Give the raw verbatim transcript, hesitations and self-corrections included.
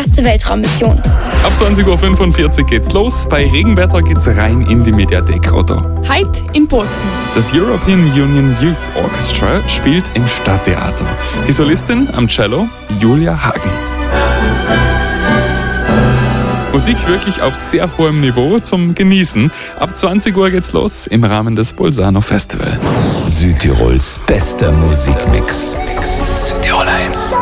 erste Weltraummission. Ab zwanzig Uhr fünfundvierzig geht's los. Bei Regenwetter geht's rein in die Mediathek, oder? Heute in Bozen. Das European Union Youth Orchestra spielt im Stadttheater. Die Solistin am Cello Julia Hagen. Musik wirklich auf sehr hohem Niveau zum Genießen. Ab zwanzig Uhr geht's los im Rahmen des Bolzano Festival. Südtirols bester Musikmix. Südtirol eins.